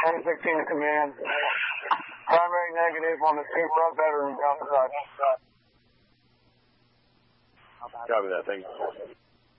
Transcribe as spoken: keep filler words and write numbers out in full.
ten sixteen to command. Primary negative on the two front veterans outside. Copy that, thank you.